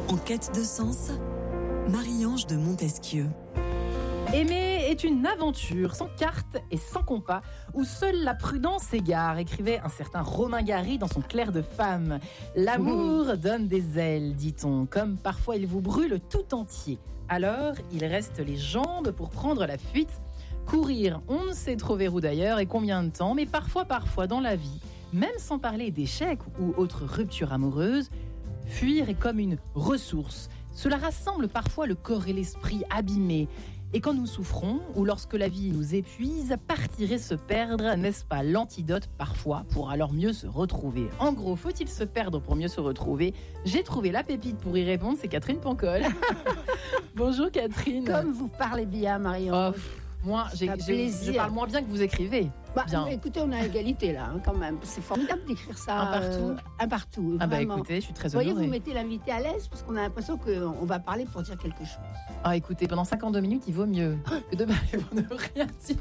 En quête de sens, Marie-Ange de Montesquieu. Aimer est une aventure sans carte et sans compas, où seule la prudence s'égare, écrivait un certain Romain Gary dans son Clerc de femme. L'amour donne des ailes, dit-on, comme parfois il vous brûle tout entier. Alors, il reste les jambes pour prendre la fuite. Courir, on ne sait trop vers où d'ailleurs et combien de temps, mais parfois dans la vie, même sans parler d'échecs ou autres ruptures amoureuses, fuir est comme une ressource. Cela rassemble parfois le corps et l'esprit abîmés. Et quand nous souffrons, ou lorsque la vie nous épuise, partir et se perdre, n'est-ce pas l'antidote parfois pour alors mieux se retrouver? En gros, faut-il se perdre pour mieux se retrouver? J'ai trouvé la pépite pour y répondre, c'est Catherine Pancol. Bonjour Catherine. Comme vous parlez bien, Marie-Ange. Moi, je parle moins bien que vous écrivez. Écoutez, on a égalité là, quand même. C'est formidable d'écrire ça. Un partout. Écoutez, je suis très honorée. Voyez, vous mettez l'invité à l'aise parce qu'on a l'impression qu'on va parler pour dire quelque chose. Écoutez, pendant 52 minutes, il vaut mieux que de parler pour ne rien dire.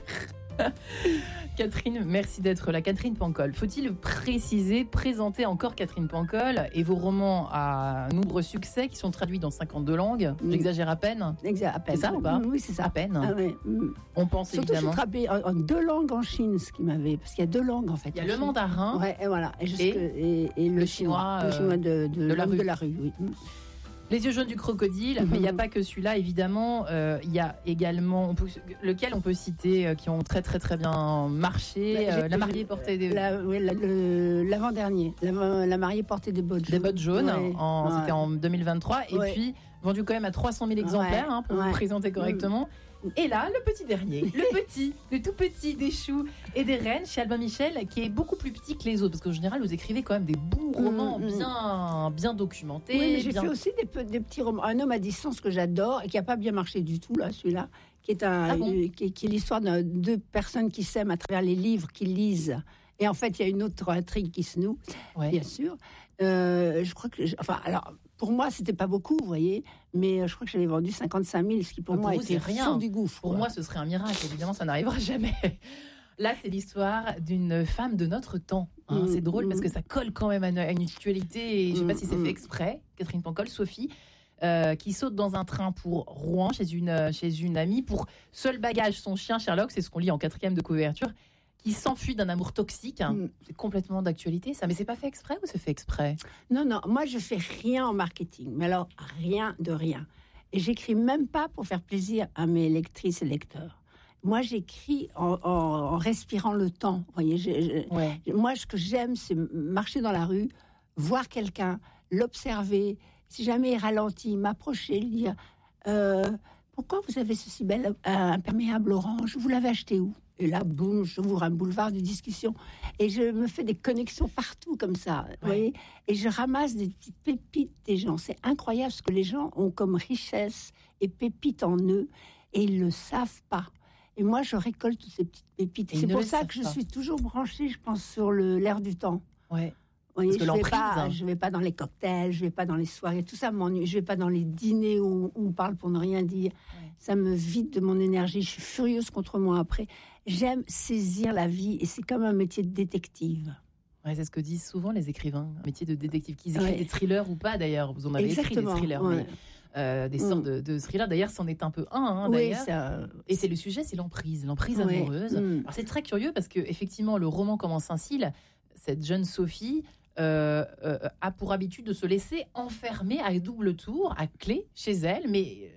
Catherine, merci d'être là. Catherine Pancol, faut-il présenter encore Catherine Pancol et vos romans à nombreux succès qui sont traduits dans 52 langues? J'exagère à peine. À peine. C'est ça ou pas? Oui, c'est ça. À peine. Ouais. On pense surtout évidemment. Surtout, je suis en 2 langues en Chine, ce qui m'avait. Parce qu'il y a 2 langues en fait. Il y a le mandarin. Ouais, et voilà. Et le chinois. Le chinois de la rue, oui. Les yeux jaunes du crocodile, mais il n'y a pas que celui-là, évidemment. Il y a également, lequel on peut citer, qui ont très très très bien marché. La mariée portait des... L'avant-dernier. La mariée portait des bottes jaunes. Des bottes jaunes, c'était en 2023. Et puis, vendu quand même à 300 000 exemplaires, pour vous présenter correctement. Et là, le petit dernier, le tout petit des choux et des rennes chez Albin Michel, qui est beaucoup plus petit que les autres, parce qu'en général, vous écrivez quand même des bons romans bien documentés. Oui, mais j'ai fait aussi des petits romans. Un homme à distance que j'adore et qui n'a pas bien marché du tout, là, celui-là, qui est, qui est l'histoire de 2 personnes qui s'aiment à travers les livres qu'ils lisent. Et en fait, il y a une autre intrigue qui se noue, bien sûr. Je crois que... alors, pour moi, c'était pas beaucoup, vous voyez, mais je crois que j'avais vendu 55 000, ce qui pour moi était rien du gouffre. Pour moi, ce serait un miracle. Évidemment, ça n'arrivera jamais. Là, c'est l'histoire d'une femme de notre temps. C'est drôle parce que ça colle quand même à une actualité. Et je ne sais pas si c'est fait exprès. Catherine Pancol, Sophie, qui saute dans un train pour Rouen chez une amie pour seul bagage son chien Sherlock. C'est ce qu'on lit en 4e de couverture. Qui s'enfuit d'un amour toxique. C'est complètement d'actualité, ça. Mais c'est pas fait exprès ou c'est fait exprès? Non, moi, je fais rien en marketing. Mais alors, rien de rien. Et j'écris même pas pour faire plaisir à mes lectrices et lecteurs. Moi, j'écris en respirant le temps. Vous voyez, moi, ce que j'aime, c'est marcher dans la rue, voir quelqu'un, l'observer. Si jamais il ralentit, m'approcher, lui dire pourquoi vous avez ce si bel imperméable orange? Vous l'avez acheté où? Et là, boum, j'ouvre un boulevard de discussion. Et je me fais des connexions partout comme ça. Vous voyez, et je ramasse des petites pépites des gens. C'est incroyable ce que les gens ont comme richesse et pépites en eux. Et ils ne le savent pas. Et moi, je récolte toutes ces petites pépites. Et c'est pour ça que je suis toujours branchée, je pense, sur l'air du temps. Ouais. Vous voyez, je vais pas dans les cocktails, je vais pas dans les soirées, tout ça m'ennuie. Je vais pas dans les dîners où on parle pour ne rien dire. Ouais. Ça me vide de mon énergie. Je suis furieuse contre moi après. J'aime saisir la vie et c'est comme un métier de détective. Ouais, c'est ce que disent souvent les écrivains, un métier de détective, qu'ils écrivent des thrillers ou pas d'ailleurs. Vous en avez écrit des thrillers, mais des sortes de thrillers. D'ailleurs, c'en est un peu d'ailleurs. Et c'est le sujet, c'est l'emprise amoureuse. Alors c'est très curieux parce que effectivement, le roman commence ainsi. Cette jeune Sophie a pour habitude de se laisser enfermer à double tour, à clé, chez elle, mais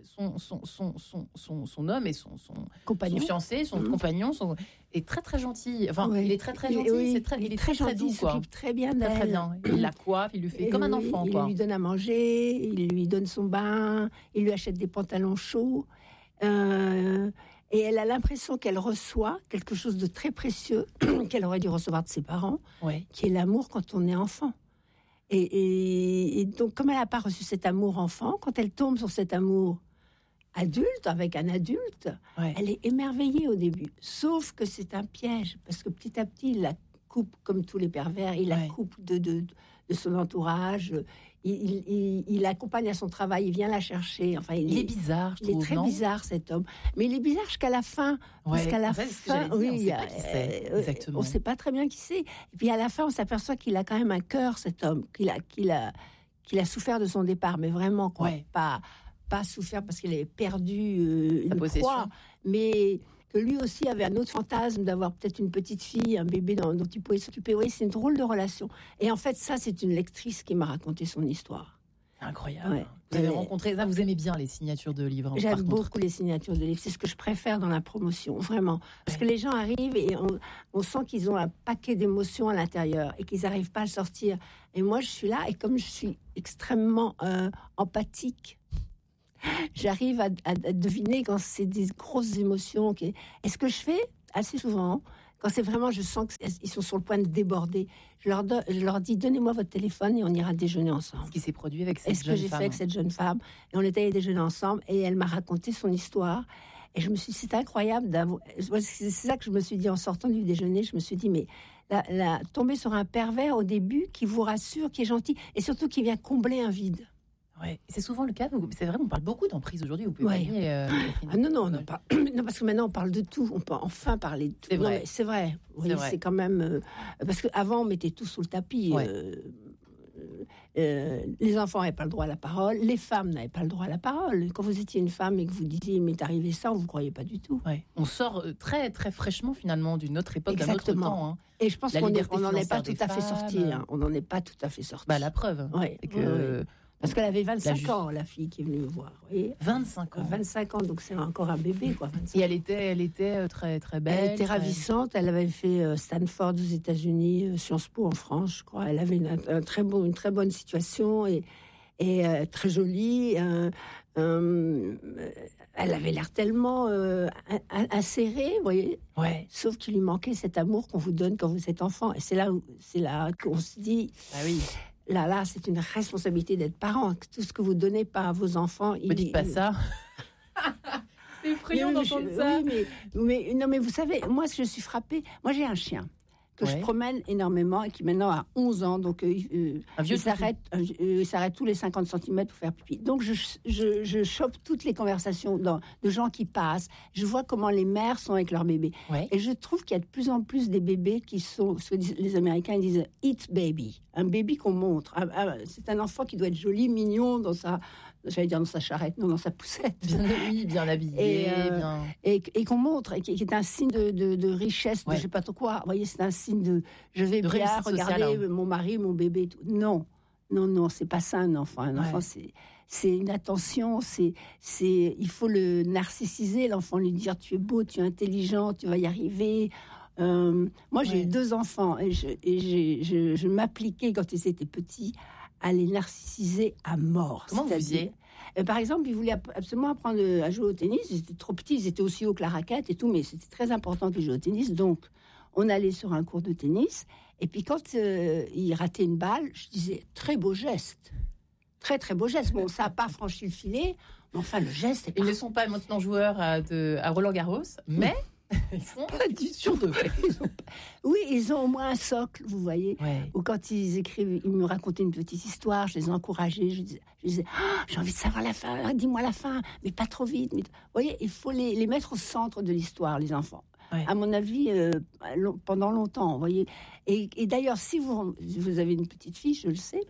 son homme et son fiancé, son compagnon est très très gentil. Enfin, il est très très gentil. Il est très gentil, doux, il s'occupe très bien d'elle. Très bien. Il la coiffe, il lui fait comme un enfant. Il lui donne à manger, il lui donne son bain, il lui achète des pantalons chauds. Et elle a l'impression qu'elle reçoit quelque chose de très précieux qu'elle aurait dû recevoir de ses parents, qui est l'amour quand on est enfant. Et donc, comme elle n'a pas reçu cet amour enfant, quand elle tombe sur cet amour adulte, avec un adulte, elle est émerveillée au début. Sauf que c'est un piège, parce que petit à petit, il la coupe, comme tous les pervers, il la coupe de son entourage. Il l'accompagne à son travail, il vient la chercher. Enfin, il est bizarre, je trouve. Il est très bizarre, cet homme. Mais il est bizarre jusqu'à la fin. Parce qu'à la fin, on ne sait pas qui c'est, exactement. On ne sait pas très bien qui c'est. Et puis à la fin, on s'aperçoit qu'il a quand même un cœur, cet homme, qu'il qu'il a souffert de son départ, mais vraiment, quoi. Ouais. Pas souffert parce qu'il avait perdu Sa une possession. proie, mais que lui aussi avait un autre fantasme d'avoir peut-être une petite fille, un bébé dont il pouvait s'occuper. Oui, c'est une drôle de relation. Et en fait, ça, c'est une lectrice qui m'a raconté son histoire. Incroyable. Ouais. Vous avez rencontré ça, vous aimez bien les signatures de livres. J'aime par contre. beaucoup les signatures de livres. C'est ce que je préfère dans la promotion, vraiment. Parce que les gens arrivent et on sent qu'ils ont un paquet d'émotions à l'intérieur et qu'ils n'arrivent pas à le sortir. Et moi, je suis là et comme je suis extrêmement empathique, j'arrive à deviner quand c'est des grosses émotions. Et ce que je fais assez souvent, quand c'est vraiment, je sens qu'ils sont sur le point de déborder, je leur dis, donnez-moi votre téléphone et on ira déjeuner ensemble. Ce qui s'est produit avec cette Est-ce que jeune j'ai femme. fait avec cette jeune femme? Et on était allés déjeuner ensemble et elle m'a raconté son histoire. Et je me suis dit, c'est incroyable d'avoir... C'est ça que je me suis dit en sortant du déjeuner. Je me suis dit, mais tomber sur un pervers au début qui vous rassure, qui est gentil et surtout qui vient combler un vide. Ouais. C'est souvent le cas. C'est vrai, on parle beaucoup d'emprise aujourd'hui. Vous pouvez Ouais. pas nier, Catherine. Ah non, non, non, parce que maintenant on parle de tout. On peut enfin parler de tout. C'est vrai. Non, mais c'est vrai. Oui, C'est vrai. c'est quand même... parce qu'avant, on mettait tout sous le tapis. Ouais. Les enfants n'avaient pas le droit à la parole, les femmes n'avaient pas le droit à la parole. Quand vous étiez une femme et que vous disiez il m'est arrivé ça, on ne vous croyait pas du tout. Ouais. On sort très très fraîchement finalement d'une autre époque, d'un autre Exactement. temps. Hein. Et je pense La qu'on liberté n'en est pas financière tout à des fait femmes. sorti. Hein. On n'en est pas tout à fait sorti. Bah, la preuve, Ouais, c'est que ouais. Parce qu'elle avait 25 La ans, la fille qui est venue me voir. Et 25 ans. 25 ans, donc c'est encore un bébé, quoi. 25. Et elle était très très belle. Elle était très- ravissante. Elle avait fait Stanford aux États-Unis, Sciences Po en France, je crois. Elle avait une très bonne situation et très jolie. Elle avait l'air tellement insérée, vous voyez. Ouais. Sauf qu'il lui manquait cet amour qu'on vous donne quand vous êtes enfant. Et c'est là qu'on se dit, Ah oui. là, c'est une responsabilité d'être parent. Tout ce que vous donnez pas à vos enfants, Me dites pas ça. C'est effrayant Mais d'entendre ça. Oui, mais vous savez, moi, je suis frappée. Moi, j'ai un chien que je Ouais. promène énormément et qui maintenant a 11 ans. Donc, Un vieux il s'arrête tous les 50 cm pour faire pipi. Donc, je chope toutes les conversations de gens qui passent. Je vois comment les mères sont avec leurs bébés. Ouais. Et je trouve qu'il y a de plus en plus des bébés qui sont, ce que disent les Américains, ils disent « eat baby », un bébé qu'on montre. C'est un enfant qui doit être joli, mignon, dans sa charrette, non, dans sa poussette. Bien habillé, Et, bien... Et qu'on montre, et qui est un signe de richesse, Ouais. de je sais pas trop quoi. Vous voyez, c'est un signe de je vais De bien, réussite sociale, regarder hein. mon mari, mon bébé. Tout. Non, c'est pas ça un enfant. Un enfant, c'est une attention, il faut le narcissiser, l'enfant, lui dire tu es beau, tu es intelligent, tu vas y arriver. Moi, j'ai eu 2 enfants et je m'appliquais quand ils étaient petits à les narcissiser à mort. Comment vous faisiez ? Par exemple, ils voulaient absolument apprendre à jouer au tennis. Ils étaient trop petits, ils étaient aussi hauts que la raquette et tout, mais c'était très important qu'ils jouent au tennis. Donc, on allait sur un cours de tennis. Et puis, quand ils rataient une balle, je disais très beau geste. Très, très beau geste. Bon, ça n'a pas franchi le filet, mais enfin, le geste est Ils ne sont pas maintenant joueurs à Roland-Garros, mais ils sont sur 2. Oui, ils ont au moins un socle, vous voyez. Ouais. Ou quand ils écrivent, ils me racontaient une petite histoire, je les encourageais, je disais ah, j'ai envie de savoir la fin, dis-moi la fin, mais pas trop vite. Vous voyez, il faut les mettre au centre de l'histoire, les enfants. Ouais. À mon avis, pendant longtemps, vous voyez. Et d'ailleurs, si vous avez une petite fille, je le sais,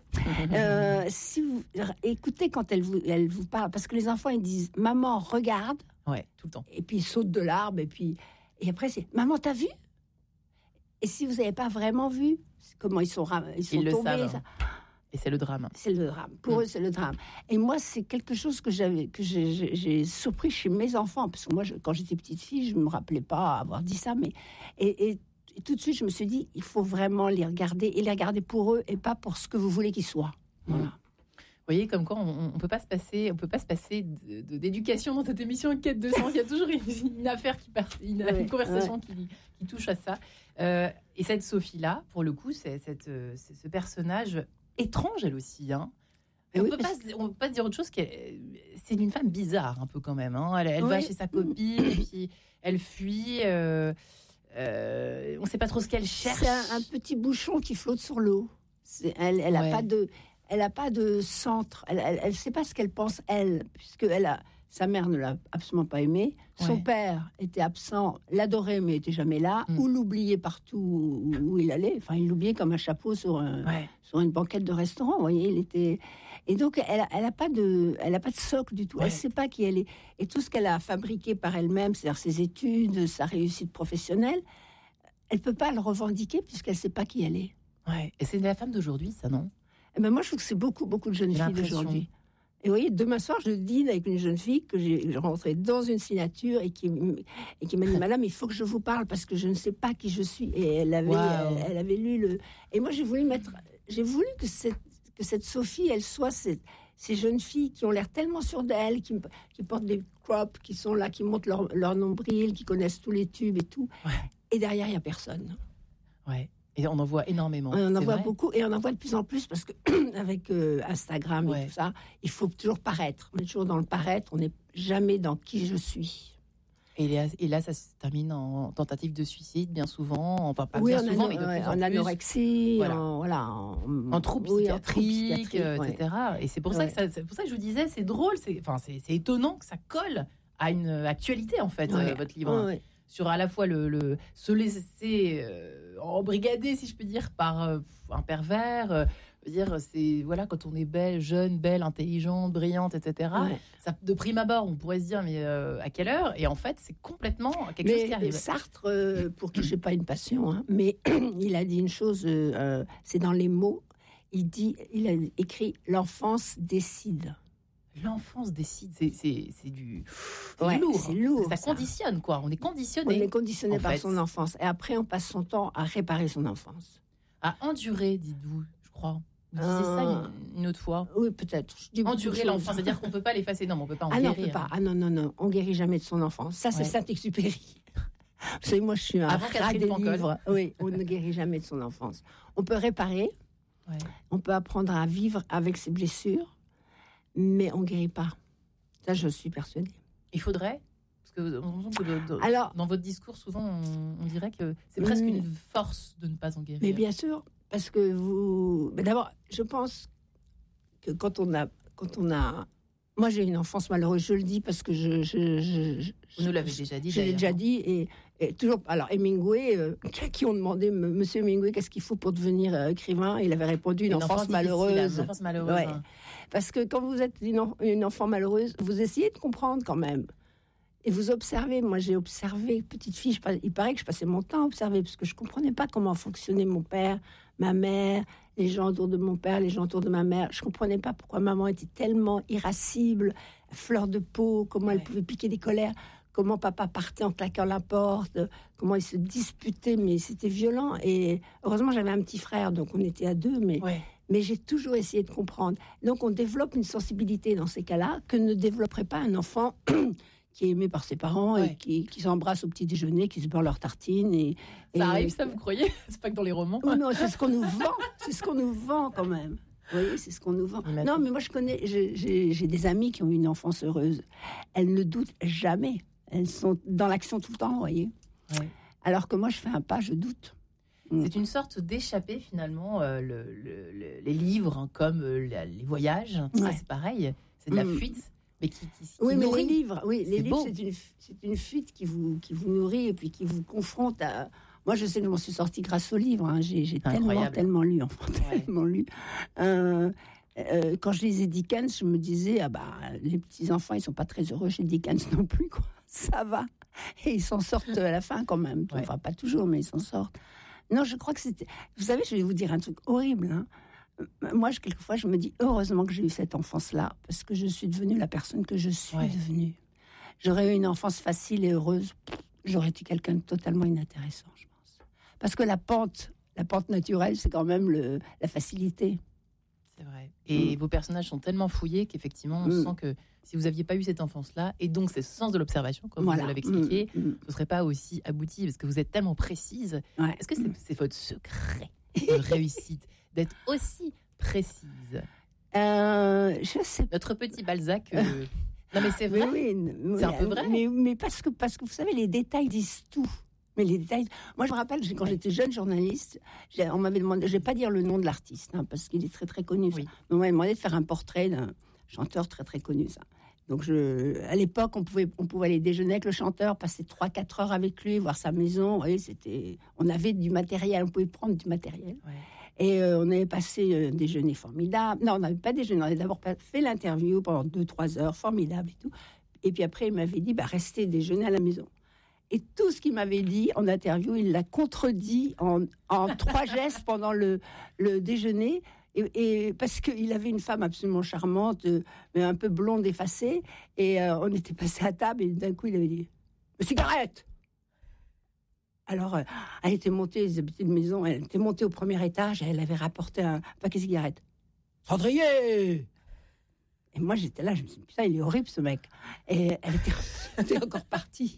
si vous écoutez quand elle vous parle, parce que les enfants, ils disent « Maman, regarde », Ouais, tout le temps. et puis ils sautent de l'arbre, et après c'est « Maman, t'as vu ?» Et si vous n'avez pas vraiment vu, comment ils sont Ils le tombés, savent, ça, hein. Et c'est le drame. c'est le drame. Pour eux, c'est le drame. Et moi, c'est quelque chose que j'ai surpris chez mes enfants. Parce que moi, quand j'étais petite fille, je ne me rappelais pas avoir dit ça. Mais, et tout de suite, je me suis dit, il faut vraiment les regarder. Et les regarder pour eux et pas pour ce que vous voulez qu'ils soient. Voilà. Vous voyez, comme quoi on peut pas se passer d'éducation dans cette émission Quête de Sens. Il y a toujours une affaire qui part, une conversation qui touche à ça. Et cette Sophie-là, pour le coup, c'est ce personnage étrange, elle aussi. Hein. On peut pas se dire autre chose c'est une femme bizarre, un peu quand même. Hein. Elle va chez sa copine, et puis elle fuit. On ne sait pas trop ce qu'elle cherche. C'est un petit bouchon qui flotte sur l'eau. Elle n'a pas de centre. Elle ne sait pas ce qu'elle pense, elle, puisque Sa mère ne l'a absolument pas aimé. Son père était absent, l'adorait mais n'était jamais là, ou l'oubliait partout où il allait. Enfin, il l'oubliait comme un chapeau sur une banquette de restaurant. Vous voyez, il était. Et donc, elle a pas de socle du tout. Elle ne sait pas qui elle est. Et tout ce qu'elle a fabriqué par elle-même, c'est-à-dire ses études, sa réussite professionnelle, elle ne peut pas le revendiquer puisqu'elle ne sait pas qui elle est. Ouais. Et c'est la femme d'aujourd'hui, ça, non? Eh ben moi, je trouve que c'est beaucoup de jeunes filles d'aujourd'hui. Et vous voyez, demain soir, je dîne avec une jeune fille que j'ai rencontrée dans une signature et qui m'a dit, madame, il faut que je vous parle parce que je ne sais pas qui je suis. Et elle avait lu le... Et moi, j'ai voulu que cette Sophie, elle soit ces jeunes filles qui ont l'air tellement sûres d'elles, qui portent des crops, qui sont là, qui montent leur nombril, qui connaissent tous les tubes et tout. Ouais. Et derrière, il n'y a personne. Ouais. Et on en voit énormément. On en voit beaucoup et on en voit de plus en plus parce que avec Instagram et tout ça, il faut toujours paraître. On est toujours dans le paraître, on n'est jamais dans qui je suis. Et là, ça se termine en tentative de suicide, bien souvent. Enfin, pas bien souvent, mais de plus en plus. En anorexie, en troubles psychiatriques, etc. Et c'est pour ça que je vous disais, c'est drôle, c'est étonnant que ça colle à une actualité, en fait, votre livre. Ouais. Sur à la fois se laisser embrigader, si je peux dire, par un pervers. C'est quand on est belle, jeune, belle, intelligente, brillante, etc. Ouais. Ça, de prime abord, on pourrait se dire mais à quelle heure? Et en fait, c'est complètement quelque chose qui arrive. Sartre, pour qui je n'ai pas une passion, mais il a dit une chose, c'est dans les mots. Il a écrit l'enfance décide. L'enfance décide, c'est lourd. C'est lourd. Ça conditionne, quoi. On est conditionné. On est conditionné par son enfance. Et après, on passe son temps à réparer son enfance. À endurer, dites-vous, je crois. Vous disiez ça une autre fois. Oui, peut-être. Endurer l'enfance, c'est-à-dire qu'on ne peut pas l'effacer. Non, on ne peut pas en guérir. Non, on peut pas. Non. On ne guérit jamais de son enfance. Ça, c'est Saint-Exupéry. Vous savez, moi, je suis un rat des livres. Oui, on ne guérit jamais de son enfance. On peut réparer. Ouais. On peut apprendre à vivre avec ses blessures. Mais on ne guérit pas. Ça, je suis persuadée. Il faudrait, parce que alors, dans votre discours, souvent, on dirait que c'est presque une force de ne pas en guérir. Mais bien sûr, parce que mais d'abord, je pense que quand on a... Moi, j'ai une enfance malheureuse, je le dis, parce que vous nous l'avez déjà dit. Je l'ai déjà dit, et toujours... Alors, Hemingway, qui ont demandé, Monsieur Hemingway, qu'est-ce qu'il faut pour devenir écrivain? Il avait répondu, une enfance malheureuse. Une enfance malheureuse, ouais. Parce que quand vous êtes une enfant malheureuse, vous essayez de comprendre quand même. Et vous observez. Moi, j'ai observé, petite fille, il paraît que je passais mon temps à observer, parce que je ne comprenais pas comment fonctionnait mon père, ma mère, les gens autour de mon père, les gens autour de ma mère. Je ne comprenais pas pourquoi maman était tellement irascible, fleur de peau, comment elle pouvait piquer des colères, comment papa partait en claquant la porte, comment ils se disputaient, mais c'était violent. Et heureusement, j'avais un petit frère, donc on était à deux, mais j'ai toujours essayé de comprendre. Donc, on développe une sensibilité dans ces cas-là que ne développerait pas un enfant qui est aimé par ses parents et qui s'embrasse au petit déjeuner, qui se beurre leur tartine. Ça arrive, ça, vous croyez? C'est pas que dans les romans. Oh non, c'est ce qu'on nous vend. C'est ce qu'on nous vend quand même. Vous voyez, c'est ce qu'on nous vend. Non, mais moi, j'ai des amies qui ont eu une enfance heureuse. Elles ne doutent jamais. Elles sont dans l'action tout le temps, vous voyez. Ouais. Alors que moi, je fais un pas, je doute. C'est une sorte d'échappée, finalement, les livres, comme les voyages. Ça, c'est pareil. C'est de la fuite. Mais qui oui, mais nourrit. Les livres, c'est une fuite qui vous nourrit et puis qui vous confronte à... Moi, je sais que je m'en suis sortie grâce aux livres. Hein. J'ai tellement lu, tellement lu. Quand je lisais Dickens, je me disais, les petits-enfants, ils ne sont pas très heureux chez Dickens non plus, quoi. Ça va. Et ils s'en sortent à la fin, quand même. Ouais. Enfin, pas toujours, mais ils s'en sortent. Non, je crois que c'était... Vous savez, je vais vous dire un truc horrible, hein. Moi, quelquefois, je me dis heureusement que j'ai eu cette enfance-là, parce que je suis devenue la personne que je suis devenue. J'aurais eu une enfance facile et heureuse, j'aurais été quelqu'un de totalement inintéressant, je pense. Parce que la pente naturelle, c'est quand même la facilité. C'est vrai. Et vos personnages sont tellement fouillés qu'effectivement, on sent que si vous n'aviez pas eu cette enfance-là, et donc c'est ce sens de l'observation, comme vous l'avez expliqué, ce ne serait pas aussi abouti, parce que vous êtes tellement précise. Ouais. Est-ce que c'est votre secret de réussite d'être aussi précise? Je sais. Notre petit Balzac. Non, mais c'est vrai. C'est un peu vrai. Mais parce que vous savez, les détails disent tout. Mais les détails. Moi, je me rappelle, quand j'étais jeune journaliste, on m'avait demandé. Je vais pas dire le nom de l'artiste, parce qu'il est très très connu. Oui. Mais on m'avait demandé de faire un portrait d'un chanteur très très connu. Ça. Donc, à l'époque, on pouvait aller déjeuner avec le chanteur, passer 3-4 heures avec lui, voir sa maison. Vous voyez, on avait du matériel, on pouvait prendre du matériel. Ouais. Et on avait passé un déjeuner formidable. Non, on n'avait pas déjeuné, on avait d'abord fait l'interview pendant 2-3 heures, formidable et tout. Et puis après, il m'avait dit, restez déjeuner à la maison. Et tout ce qu'il m'avait dit en interview, il l'a contredit en 3 gestes pendant le déjeuner. Et parce qu'il avait une femme absolument charmante, mais un peu blonde, effacée. Et on était passé à table et d'un coup, il avait dit « Mais cigarette !» Alors, elle était montée, ils habitaient une maison, elle était montée au premier étage et elle avait rapporté un paquet de cigarettes. « Cendrier !» Et moi, j'étais là, je me suis dit « Putain, il est horrible, ce mec !» Et elle était encore partie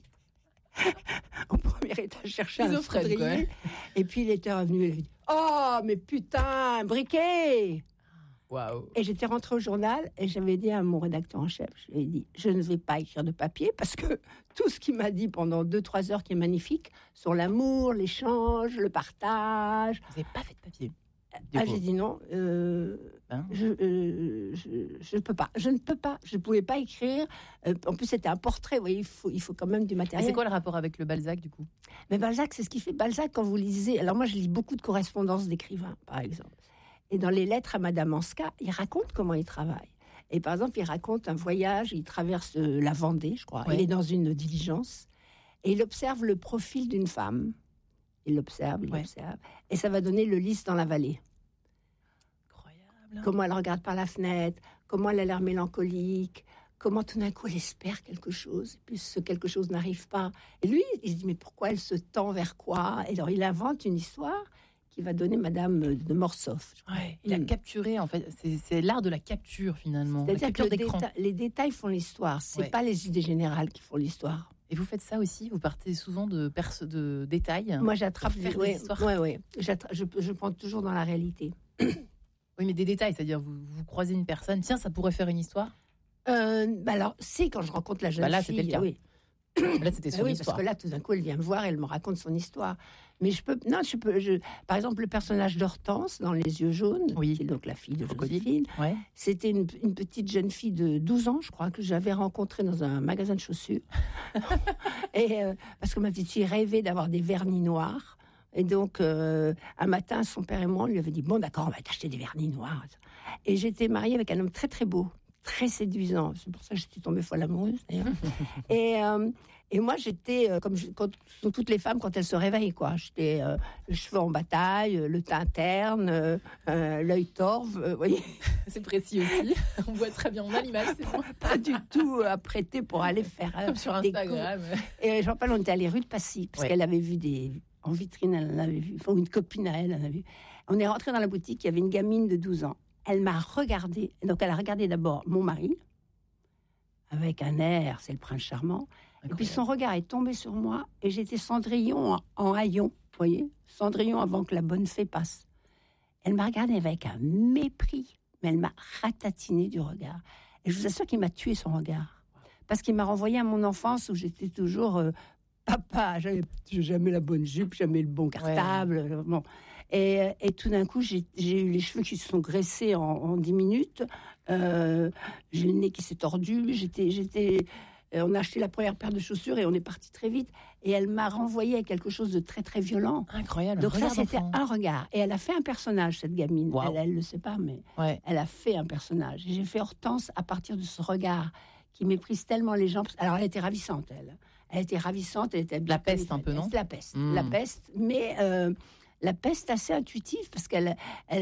au premier étage chercher un cendrier. Et puis, il était revenu, il avait dit « Oh, mais putain, un briquet !» Waouh. Et j'étais rentrée au journal et j'avais dit à mon rédacteur en chef, je lui ai dit, je ne vais pas écrire de papier parce que tout ce qu'il m'a dit pendant 2-3 heures qui est magnifique, sur l'amour, l'échange, le partage. Vous n'avez pas fait de papier? J'ai dit non, je peux pas, je ne peux pas, je ne pouvais pas écrire. En plus, c'était un portrait, vous voyez, il faut quand même du matériel. Et c'est quoi le rapport avec le Balzac, du coup? Mais Balzac, c'est ce qui fait Balzac quand vous lisez. Alors moi, je lis beaucoup de correspondances d'écrivains, par exemple. Et dans les lettres à Madame Anska, il raconte comment il travaille. Et par exemple, il raconte un voyage, il traverse la Vendée, je crois. Oui. Il est dans une diligence et il observe le profil d'une femme. Il l'observe, observe. Et ça va donner le lys dans la vallée. Incroyable. Comment elle regarde par la fenêtre, comment elle a l'air mélancolique, comment tout d'un coup elle espère quelque chose, et puis ce quelque chose n'arrive pas. Et lui, il se dit, mais pourquoi elle se tend vers quoi? Et alors il invente une histoire qui va donner Madame de Mortsauf. Ouais, il a capturé, en fait, c'est l'art de la capture, finalement. C'est-à-dire que les détails font l'histoire, c'est pas les idées générales qui font l'histoire. Et vous faites ça aussi? Vous partez souvent de détails? Moi, j'attrape des histoires. Oui. Je prends toujours dans la réalité. Oui, mais des détails, c'est-à-dire vous croisez une personne, tiens, ça pourrait faire une histoire? Alors, c'est quand je rencontre la jeune fille. Là, c'était le cas. Oui. Là, c'était son histoire. Parce que là, tout d'un coup, elle vient me voir, elle me raconte son histoire. Mais par exemple, le personnage d'Hortense dans Les Yeux jaunes, qui est donc la fille de Joséphine, c'était une petite jeune fille de 12 ans, je crois, que j'avais rencontrée dans un magasin de chaussures. Et parce que ma petite fille rêvait d'avoir des vernis noirs. Et donc, un matin, son père et moi, on lui avait dit, bon, d'accord, on va t'acheter des vernis noirs. Et j'étais mariée avec un homme très, très beau, très séduisant. C'est pour ça que j'étais tombée folle amoureuse, d'ailleurs. Et moi, j'étais, comme sont toutes les femmes quand elles se réveillent, quoi. J'étais les cheveux en bataille, le teint terne, l'œil torve, vous voyez. C'est précis aussi. On voit très bien, on a l'image, c'est bon. Pas du tout apprêtée pour aller faire comme sur Instagram. Et Jean-Paul, on était allé rue de Passy, parce qu'elle avait vu en vitrine, elle en avait vu, enfin, une copine à elle en avait vu. On est rentré dans la boutique, il y avait une gamine de 12 ans. Elle m'a regardée, donc elle a regardé d'abord mon mari, avec un air, c'est le prince charmant. Incroyable. Et puis son regard est tombé sur moi, et j'étais Cendrillon en haillon, vous voyez, Cendrillon avant que la bonne fée passe. Elle m'a regardé avec un mépris, mais elle m'a ratatiné du regard. Et je vous assure qu'il m'a tué son regard, parce qu'il m'a renvoyé à mon enfance où j'étais toujours papa, j'avais jamais la bonne jupe, jamais le bon cartable, bon. Et tout d'un coup, j'ai eu les cheveux qui se sont graissés en 10 minutes. J'ai le nez qui s'est tordu. On a acheté la première paire de chaussures et on est parti très vite. Et elle m'a renvoyé à quelque chose de très, très violent. Incroyable. Donc ça, c'était un regard. Et elle a fait un personnage, cette gamine. Wow. Elle ne le sait pas, mais elle a fait un personnage. Et j'ai fait Hortense à partir de ce regard qui méprise tellement les gens. Alors, elle était ravissante, elle. Elle était ravissante. Elle était la peste, un peu, non? La peste. La peste, mais... la peste assez intuitive, parce qu'elle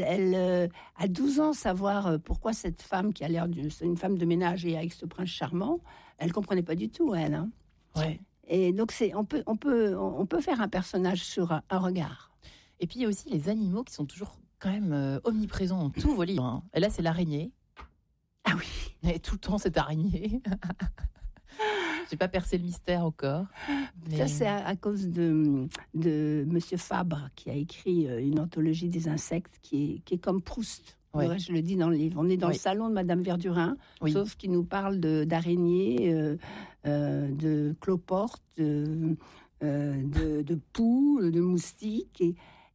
a 12 ans, savoir pourquoi cette femme qui a l'air c'est une femme de ménage et avec ce prince charmant, elle comprenait pas du tout, elle. Hein. Ouais. Et donc on peut faire un personnage sur un regard. Et puis il y a aussi les animaux qui sont toujours quand même omniprésents dans tous vos livres. Hein. Et là, c'est l'araignée. Ah oui. Et tout le temps, cette araignée. J'ai pas percé le mystère encore. Mais... Ça, c'est à cause de Monsieur Fabre, qui a écrit une anthologie des insectes qui est comme Proust. Ouais. Ouais, je le dis dans le livre. On est dans le salon de Madame Verdurin, sauf qu'il nous parle d'araignées, de cloportes, de poux, de moustiques.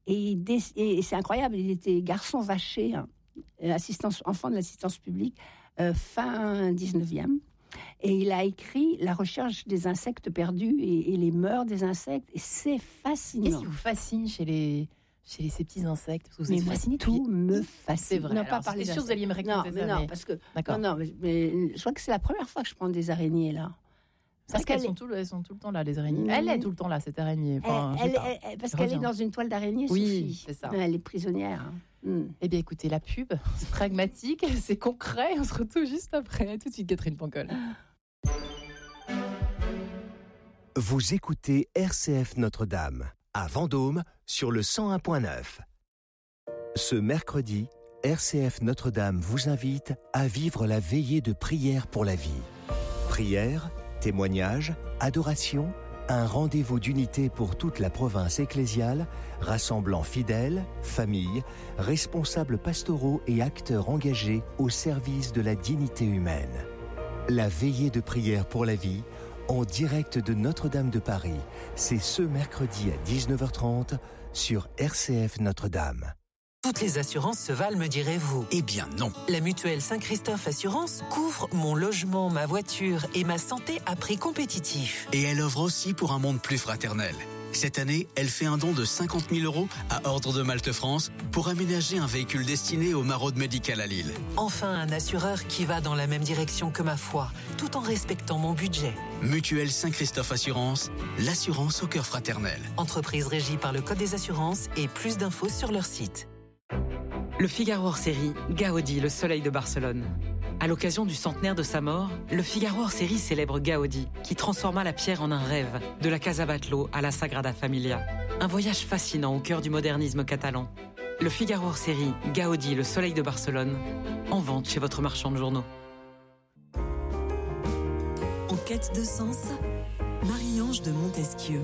Et c'est incroyable, il était garçon vaché, enfant de l'assistance publique, fin 19e. Et il a écrit La recherche des insectes perdus et les mœurs des insectes. Et c'est fascinant. Qu'est-ce qui vous fascine chez ces petits insectes? Parce que vous êtes Mais moi, fasciné tout me fascine. C'est vrai. Non, Alors, pas parler c'est sûr que vous alliez me raconter ça. non, parce que D'accord. mais je crois que c'est la première fois que je prends des araignées là. Parce qu'elles sont tout le temps là, les araignées. Elle est tout le temps là, cette araignée. Enfin, parce qu'elle est dans une toile d'araignée, oui, Sophie. c'est ça. Elle est prisonnière. Eh bien, écoutez, la pub, c'est pragmatique, c'est concret. On se retrouve juste après. Tout de suite, Catherine Pancol. Vous écoutez RCF Notre-Dame, à Vendôme, sur le 101.9. Ce mercredi, RCF Notre-Dame vous invite à vivre la veillée de prière pour la vie. Prière, témoignage, adoration, un rendez-vous d'unité pour toute la province ecclésiale, rassemblant fidèles, familles, responsables pastoraux et acteurs engagés au service de la dignité humaine. La veillée de prière pour la vie, en direct de Notre-Dame de Paris, c'est ce mercredi à 19h30 sur RCF Notre-Dame. Toutes les assurances se valent, me direz-vous. Eh bien non. La mutuelle Saint-Christophe Assurance couvre mon logement, ma voiture et ma santé à prix compétitif. Et elle offre aussi pour un monde plus fraternel. Cette année, elle fait un don de 50 000 € à Ordre de Malte France pour aménager un véhicule destiné au maraude médical à Lille. Enfin, un assureur qui va dans la même direction que ma foi, tout en respectant mon budget. Mutuelle Saint-Christophe Assurance, l'assurance au cœur fraternel. Entreprise régie par le Code des assurances et plus d'infos sur leur site. Le Figaro hors série, Gaudi, le soleil de Barcelone. À l'occasion du centenaire de sa mort, le Figaro hors série célèbre Gaudi, qui transforma la pierre en un rêve, de la Casa Batlló à la Sagrada Familia. Un voyage fascinant au cœur du modernisme catalan. Le Figaro hors série, Gaudi, le soleil de Barcelone, en vente chez votre marchand de journaux. En quête de sens, Marie-Ange de Montesquieu.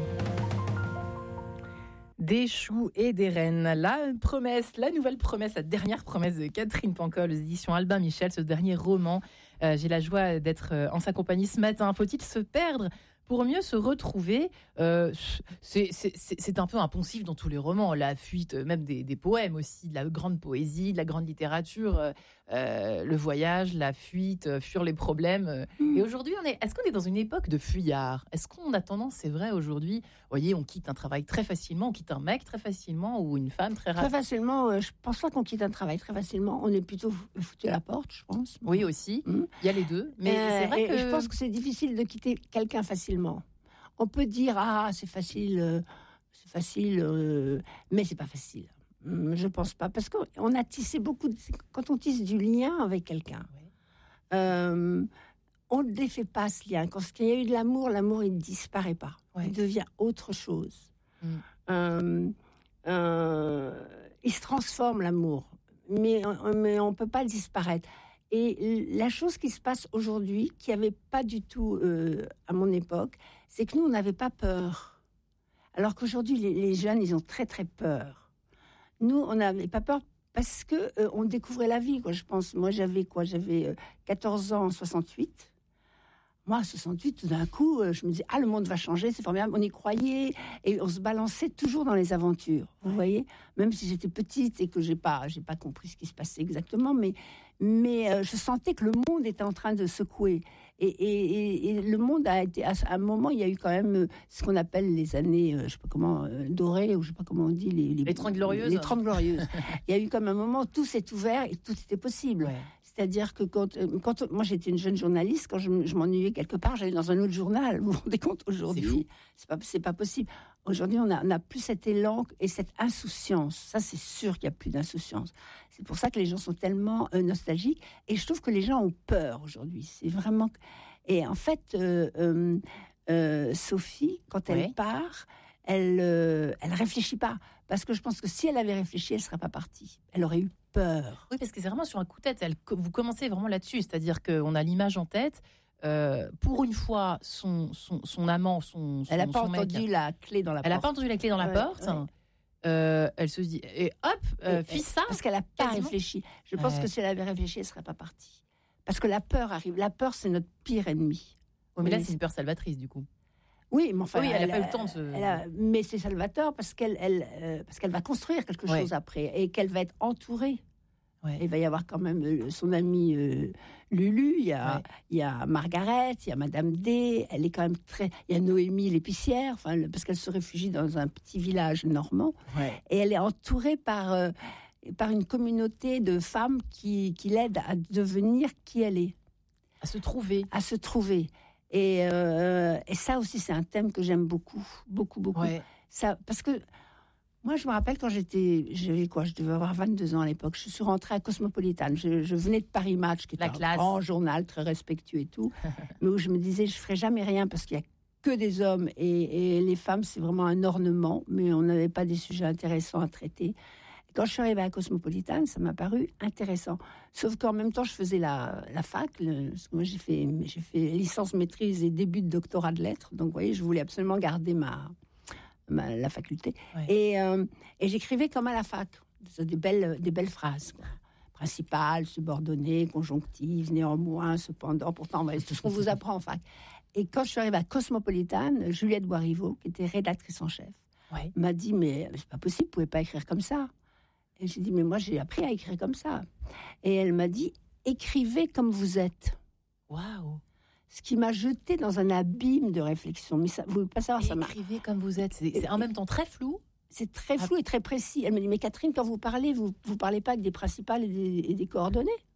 Des choux et des rennes. La nouvelle promesse, la dernière promesse de Catherine Pancol aux éditions Albin Michel, ce dernier roman. J'ai la joie d'être en sa compagnie ce matin. Faut-il se perdre pour mieux se retrouver? C'est un peu un poncif dans tous les romans, la fuite, même des poèmes aussi, de la grande poésie, de la grande littérature, le voyage, la fuite, fuir les problèmes. Et aujourd'hui, est-ce qu'on est dans une époque de fuyards? Est-ce qu'on a tendance, c'est vrai aujourd'hui, vous voyez, on quitte un travail très facilement, on quitte un mec très facilement ou une femme très rapidement? Très facilement, je pense pas qu'on quitte un travail très facilement. On est plutôt foutu à la porte, je pense. Oui, aussi. Il y a les deux. Mais c'est vrai que... je pense que c'est difficile de quitter quelqu'un facilement. On peut dire, c'est facile, mais c'est pas facile. Je pense pas, parce qu'on a tissé beaucoup. Quand on tisse du lien avec quelqu'un, on ne défait pas ce lien. Quand il y a eu de l'amour il ne disparaît pas. Il devient autre chose. Il se transforme, l'amour, mais on ne peut pas le disparaître. Et la chose qui se passe aujourd'hui, qui n'y avait pas du tout à mon époque, c'est que nous, on n'avait pas peur. Alors qu'aujourd'hui, les jeunes, ils ont très, très peur. Nous, on n'avait pas peur parce qu'on découvrait la vie, quoi, je pense. Moi, j'avais 14 ans en 68. Moi, en 68, tout d'un coup, je me disais, le monde va changer, c'est formidable. On y croyait et on se balançait toujours dans les aventures. Vous voyez, même si j'étais petite et que j'ai pas compris ce qui se passait exactement, mais je sentais que le monde était en train de secouer. Et le monde a été, à un moment, il y a eu quand même ce qu'on appelle les années, je sais pas comment, dorées, ou je sais pas comment on dit, les 30 glorieuses. Les 30 glorieuses. Il y a eu comme un moment, tout s'est ouvert et tout était possible. Ouais. C'est-à-dire que quand moi j'étais une jeune journaliste, quand je m'ennuyais quelque part, j'allais dans un autre journal. Vous vous rendez compte, aujourd'hui, c'est pas possible. Aujourd'hui, on n'a plus cet élan et cette insouciance. Ça, c'est sûr qu'il n'y a plus d'insouciance. C'est pour ça que les gens sont tellement nostalgiques. Et je trouve que les gens ont peur aujourd'hui. C'est vraiment... Et en fait, Sophie, quand elle part, elle réfléchit pas. Parce que je pense que si elle avait réfléchi, elle ne serait pas partie. Elle aurait eu peur. Oui, parce que c'est vraiment sur un coup de tête. Vous commencez vraiment là-dessus. C'est-à-dire qu'on a l'image en tête. Pour une fois, son amant, elle n'a pas entendu la clé dans la porte. Elle n'a pas entendu la clé dans la porte. Ouais. Elle se dit, et hop, fis ça. Parce qu'elle n'a pas réfléchi. Je pense que si elle avait réfléchi, elle ne serait pas partie. Parce que la peur arrive. La peur, c'est notre pire ennemi. Oui, mais là, c'est une peur salvatrice, du coup. Oui, mais enfin, elle n'a pas eu le temps de se... mais c'est salvateur parce qu'elle va construire quelque chose après et qu'elle va être entourée. Ouais. Il va y avoir quand même son amie Lulu, il y a Margaret, il y a Madame D, elle est quand même il y a Noémie l'épicière, parce qu'elle se réfugie dans un petit village normand, et elle est entourée par une communauté de femmes qui l'aident à devenir qui elle est. À se trouver. Et ça aussi, c'est un thème que j'aime beaucoup. Ouais. Ça, parce que moi, je me rappelle quand je devais avoir 22 ans à l'époque, je suis rentrée à Cosmopolitan. Je venais de Paris Match, qui était un grand journal très respectueux et tout, mais où je me disais, je ferais jamais rien parce qu'il y a que des hommes et les femmes, c'est vraiment un ornement, mais on n'avait pas des sujets intéressants à traiter. Quand je suis arrivée à Cosmopolitan, ça m'a paru intéressant. Sauf qu'en même temps, je faisais la fac. Parce que moi, j'ai fait licence, maîtrise et début de doctorat de lettres. Donc, vous voyez, je voulais absolument garder la faculté. Ouais. Et j'écrivais comme à la fac. Des belles phrases, quoi. Principale, subordonnée, conjonctive, néanmoins, cependant, pourtant, c'est tout ce qu'on vous apprend en fac. Et quand je suis arrivée à Cosmopolitan, Juliette Boisrivaud, qui était rédactrice en chef, m'a dit, mais c'est pas possible, vous pouvez pas écrire comme ça. Et j'ai dit, mais moi, j'ai appris à écrire comme ça. Et elle m'a dit, écrivez comme vous êtes. Waouh! Ce qui m'a jetée dans un abîme de réflexion. Mais ça, vous ne pouvez pas savoir, ça m'a... Écrivez comme vous êtes. C'est en même temps très flou. C'est très flou et très précis. Elle me dit, mais Catherine, quand vous parlez pas avec des principales et des coordonnées.